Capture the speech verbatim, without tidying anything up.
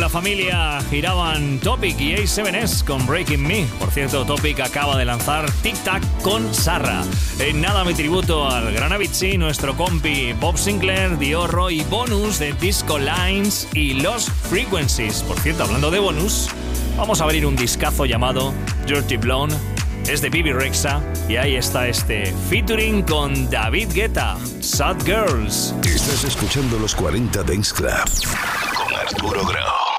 familia giraban Topic y A siete S con Breaking Me. Por cierto, Topic acaba de lanzar Tic Tac con Sarra. En nada mi tributo al gran Avicii, nuestro compi Bob Sinclair, Diorro y bonus de Disco Lines y Lost Frequencies. Por cierto, hablando de bonus, vamos a abrir un discazo llamado Dirty Blonde. Es de Bibi Rexha y ahí está este featuring con David Guetta, Sad Girls. Estás escuchando los cuarenta Dance Club con Arturo Grau.